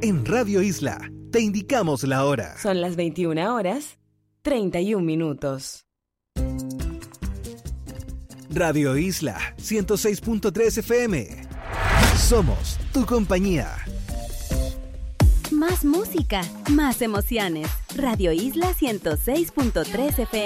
En Radio Isla, te indicamos la hora. Son las 21:31. Radio Isla 106.3 FM. Somos tu compañía. Más música, más emociones. Radio Isla 106.3 FM.